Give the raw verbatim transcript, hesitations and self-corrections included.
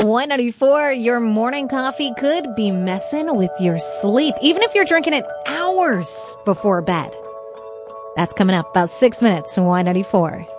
Y ninety-four, your morning coffee could be messing with your sleep, even if you're drinking it hours before bed. That's coming up about six minutes on Y ninety-four.